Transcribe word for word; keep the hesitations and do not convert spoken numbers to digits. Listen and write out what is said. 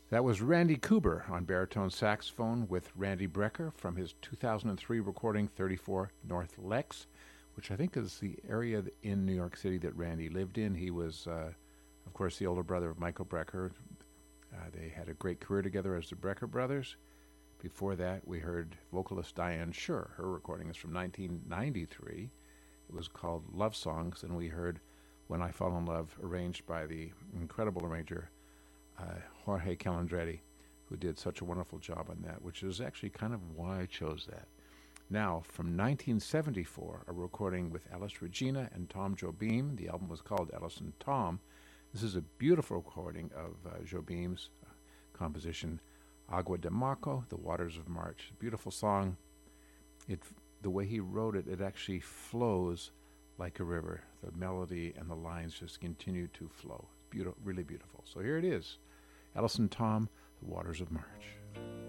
That was Randy Cooper on baritone saxophone with Randy Brecker from his two thousand three recording thirty-four North Lex, which I think is the area in New York City that Randy lived in. He was, uh, of course, the older brother of Michael Brecker. Uh, they had a great career together as the Brecker brothers. Before that, we heard vocalist Diane Shure. Her recording is from nineteen ninety-three. It was called Love Songs, and we heard When I Fall in Love, arranged by the incredible arranger uh, Jorge Calandretti, who did such a wonderful job on that, which is actually kind of why I chose that. Now, from nineteen seventy-four, a recording with Alice Regina and Tom Jobim. The album was called Alice and Tom. This is a beautiful recording of uh, Jobim's uh, composition, Agua de Marco, The Waters of March. Beautiful song. It, the way he wrote it, it actually flows like a river. The melody and the lines just continue to flow. Beautiful, really beautiful. So here it is, Alice and Tom, The Waters of March.